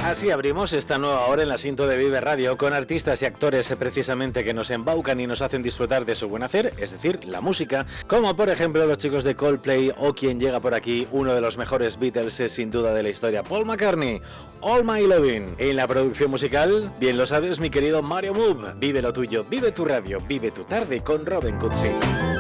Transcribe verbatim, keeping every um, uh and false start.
Así abrimos esta nueva hora en la Sinto de Vive Radio con artistas y actores precisamente que nos embaucan y nos hacen disfrutar de su buen hacer, es decir, la música, como por ejemplo los chicos de Coldplay o quien llega por aquí, uno de los mejores Beatles sin duda de la historia, Paul McCartney, All My Lovin'. En la producción musical, bien lo sabes mi querido Mario Move, vive lo tuyo, vive tu radio, vive tu tarde con Robin Cutsi.